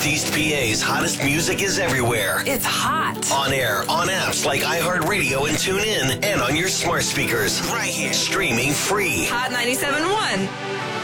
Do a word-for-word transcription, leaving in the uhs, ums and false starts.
Northeast P A's hottest music is everywhere. It's hot. On air, on apps like iHeartRadio and TuneIn, and on your smart speakers. Right here. Streaming free. Hot ninety-seven point one.